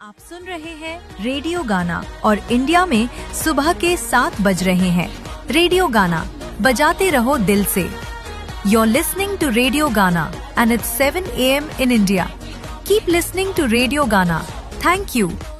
आप सुन रहे हैं रेडियो गाना और इंडिया में सुबह के 7 बज रहे हैं। रेडियो गाना बजाते रहो दिल से। You're listening to Radio Gana and it's 7 a.m. in India. Keep listening to Radio Gana. Thank you.